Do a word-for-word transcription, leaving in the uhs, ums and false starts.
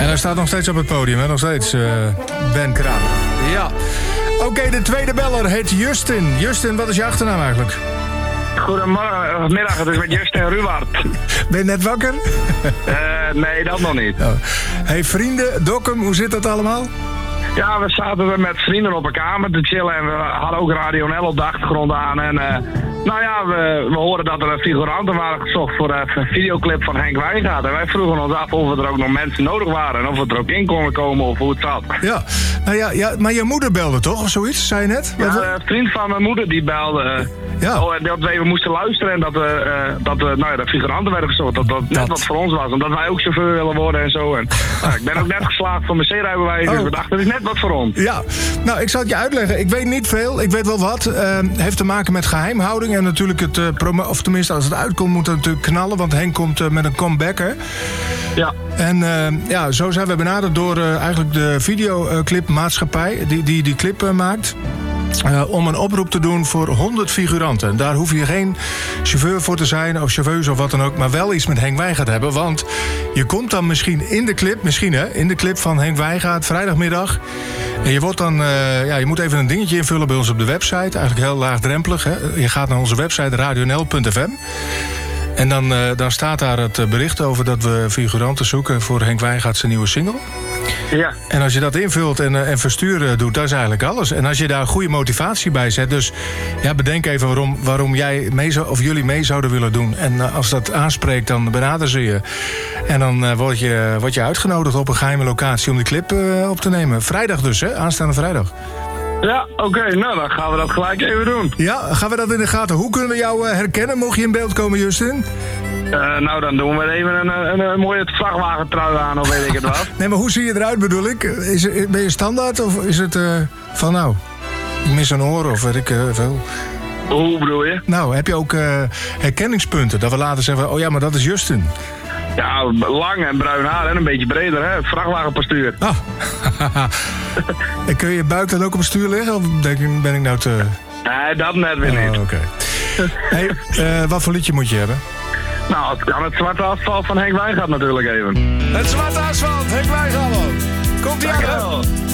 En hij staat nog steeds op het podium, hè? Nog steeds, uh, Ben Kramer. Ja. Oké, okay, de tweede beller heet Justin. Justin, wat is je achternaam eigenlijk? Goedemiddag, het is met Justin Ruwaard. Ben je net wakker? uh, nee, dat nog niet. Oh. Hey vrienden, Dokkum, hoe zit dat allemaal? Ja, we zaten met vrienden op een kamer te chillen en we hadden ook Radio N L op de achtergrond aan. En uh, nou ja, we, we hoorden dat er figuranten waren gezocht voor een videoclip van Henk Wijngaard. En wij vroegen ons af of er ook nog mensen nodig waren en of we er ook in konden komen of hoe het zat. Ja, nou ja, ja, maar je moeder belde toch of zoiets, zei je net? Ja, een vriend van mijn moeder die belde. Uh, ja. Oh, dat we even moesten luisteren en dat, uh, dat uh, nou ja, de figuranten werden gezocht. Dat dat net dat. wat voor ons was, omdat wij ook chauffeur willen worden en zo. En, nou, ik ben ook net geslaagd voor mijn C-rijbewijs, oh. Dus we dachten, dat is net wat voor ons. Ja, nou, ik zal het je uitleggen. Ik weet niet veel, ik weet wel wat. Uh, heeft te maken met geheimhouding en natuurlijk het uh, promo- of tenminste als het uitkomt moet het natuurlijk knallen, want Henk komt uh, met een comebacker. Ja. En uh, ja, zo zijn we benaderd door uh, eigenlijk de videoclipmaatschappij die die, die clip uh, maakt. Uh, om een oproep te doen voor honderd figuranten. En daar hoef je geen chauffeur voor te zijn of chauffeurs of wat dan ook, maar wel iets met Henk Wijngaard hebben. Want je komt dan misschien in de clip, misschien hè, in de clip van Henk Wijngaard, vrijdagmiddag. En je wordt dan, uh, ja, je moet even een dingetje invullen bij ons op de website. Eigenlijk heel laagdrempelig. Hè. Je gaat naar onze website radio n l punt f m. En dan, uh, dan staat daar het bericht over dat we figuranten zoeken voor Henk Wijngaard zijn nieuwe single. Ja. En als je dat invult en, uh, en versturen doet, dat is eigenlijk alles. En als je daar goede motivatie bij zet, dus ja, bedenk even waarom, waarom jij mee zou, of jullie mee zouden willen doen. En uh, als dat aanspreekt, dan benaderen ze je. En dan uh, word, je, word je uitgenodigd op een geheime locatie om die clip uh, op te nemen. Vrijdag dus, hè? Aanstaande vrijdag. Ja, oké. Okay, nou, dan gaan we dat gelijk even doen. Ja, gaan we dat in de gaten. Hoe kunnen we jou uh, herkennen? Mocht je in beeld komen, Justin? Uh, nou, dan doen we even een, een, een, een mooie vrachtwagentrui aan, of weet ik het wat. Nee, maar hoe zie je eruit, bedoel ik? Is, ben je standaard of is het uh, van nou, ik mis een oor of weet ik uh, veel? Hoe bedoel je? Nou, heb je ook uh, herkenningspunten? Dat we later zeggen, oh ja, maar dat is Justin. Ja, lang en bruin haar en een beetje breder, hè? Vrachtwagenpostuur. Ah. En kun je je buik dan ook op het stuur liggen? Of denk ik, ben ik nou te... Nee, dat net weer niet. Oh, oké. Okay. Hey, uh, wat voor liedje moet je hebben? Nou, het kan het zwarte asfalt van Henk Wijngaard natuurlijk even. Het zwarte asfalt, Henk Wijngaard. Komt ie aan.